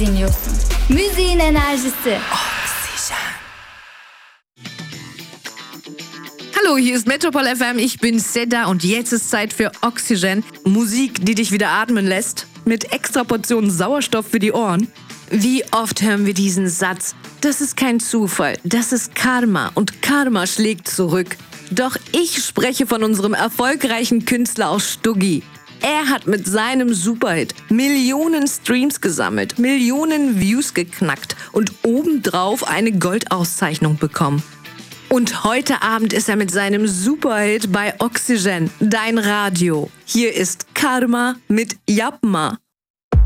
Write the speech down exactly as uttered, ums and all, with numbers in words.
dinliyorsun. Müziğin enerjisi. Hallo, hier ist Metropol F M, ich bin Seda und jetzt ist Zeit für Oxygen. Musik, die dich wieder atmen lässt, mit extra Portionen Sauerstoff für die Ohren. Wie oft hören wir diesen Satz? Das ist kein Zufall, das ist Karma und Karma schlägt zurück. Doch ich spreche von unserem erfolgreichen Künstler aus Stuggi. Er hat mit seinem Superhit Millionen Streams gesammelt, Millionen Views geknackt und obendrauf eine Goldauszeichnung bekommen. Und heute Abend ist er mit seinem Superhit bei Oxygen, dein Radio. Hier ist Karma mit Yapma.